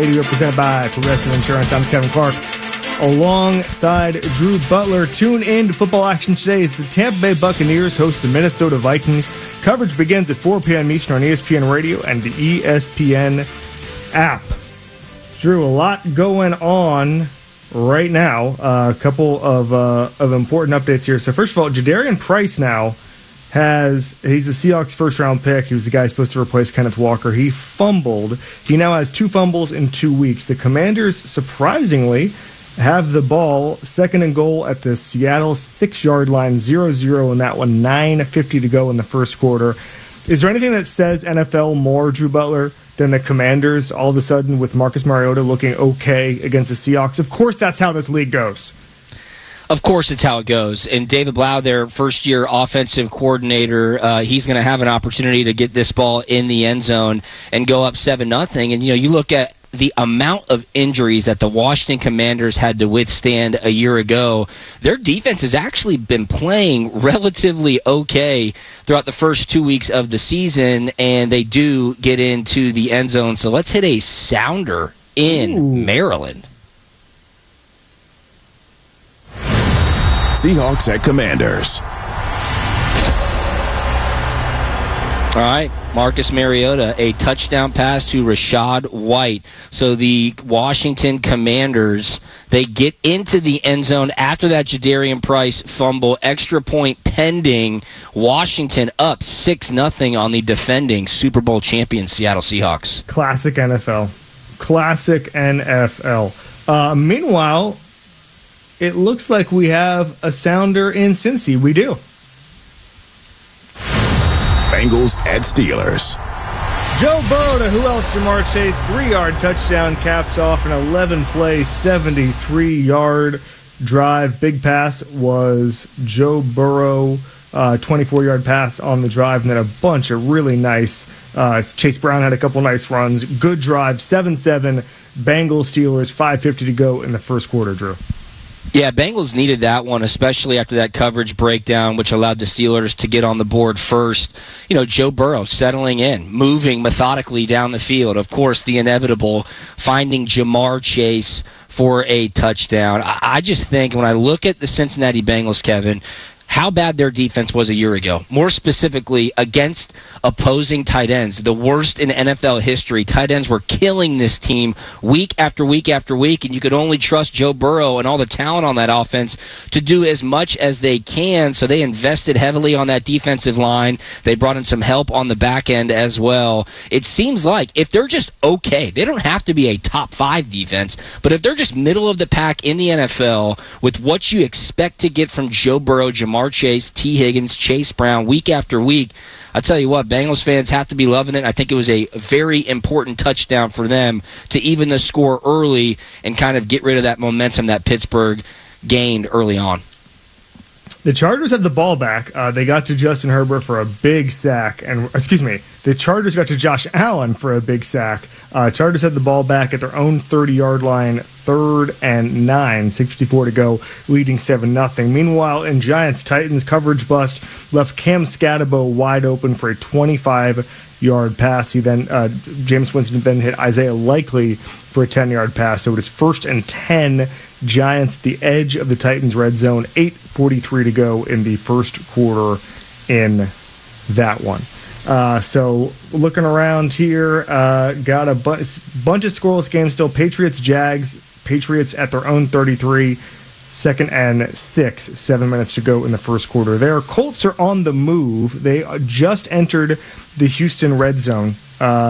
Radio, presented by Progressive Insurance. I'm Kevin Clark, alongside Drew Butler. Tune in to football action today as the Tampa Bay Buccaneers host the Minnesota Vikings. Coverage begins at 4 p.m. Eastern on ESPN Radio and the ESPN app. Drew, a lot going on right now. A couple of important updates here. So first of all, Jadarian Price now he's the Seahawks first-round pick. He was the guy supposed to replace Kenneth Walker. He fumbled. He now has 2 fumbles in 2 weeks. The Commanders, surprisingly, have the ball, second and goal at the Seattle 6-yard line, 0-0 in that one, 9:50 to go in the first quarter. Is there anything that says NFL more, Drew Butler, than the Commanders all of a sudden with Marcus Mariota looking okay against the Seahawks? Of course that's how this league goes. Of course it's how it goes. And David Blau, their first-year offensive coordinator, he's going to have an opportunity to get this ball in the end zone and go up 7-0. And, you look at the amount of injuries that the Washington Commanders had to withstand a year ago. Their defense has actually been playing relatively okay throughout the first 2 weeks of the season, and they do get into the end zone. So let's hit a sounder in Maryland. Seahawks at Commanders. All right, Marcus Mariota, a touchdown pass to Rachaad White. So the Washington Commanders, they get into the end zone after that Jadarian Price fumble. Extra point pending. Washington up 6-0 on the defending Super Bowl champion Seattle Seahawks. Classic NFL. Classic NFL. Meanwhile, it looks like we have a sounder in Cincy. We do. Bengals at Steelers. Joe Burrow to who else? Jamar Chase. 3-yard touchdown caps off an 11-play, 73-yard drive. Big pass was Joe Burrow, 24-yard pass on the drive, and then a bunch of really nice. Chase Brown had a couple nice runs. Good drive. 7-7. Bengals Steelers. 5:50 to go in the first quarter, Drew. Yeah, Bengals needed that one, especially after that coverage breakdown, which allowed the Steelers to get on the board first. Joe Burrow settling in, moving methodically down the field. Of course, the inevitable, finding Jamar Chase for a touchdown. I just think when I look at the Cincinnati Bengals, Kevin, how bad their defense was a year ago. More specifically, against opposing tight ends. The worst in NFL history. Tight ends were killing this team week after week after week, and you could only trust Joe Burrow and all the talent on that offense to do as much as they can. So they invested heavily on that defensive line. They brought in some help on the back end as well. It seems like if they're just okay, they don't have to be a top 5 defense, but if they're just middle of the pack in the NFL with what you expect to get from Joe Burrow, Jamar Chase, T. Higgins, Chase Brown, week after week, I tell you what, Bengals fans have to be loving it. I think it was a very important touchdown for them to even the score early and kind of get rid of that momentum that Pittsburgh gained early on. The Chargers have the ball back. They got to Justin Herbert for a big sack. The Chargers got to Josh Allen for a big sack. Chargers had the ball back at their own 30-yard line, 3rd and 9, 6:54 to go, leading 7-0. Meanwhile, in Giants-Titans, coverage bust left Cam Scatabo wide open for a 25-yard pass. He then, Jameis Winston then hit Isaiah Likely for a 10-yard pass. So it is 1st and 10. Giants, the edge of the Titans' red zone, 8:43 to go in the first quarter in that one. So looking around here, got a bunch of scoreless games still. Patriots-Jags, Patriots at their own 33, 2nd and 6, 7 minutes to go in the first quarter there. Colts are on the move. They just entered the Houston red zone.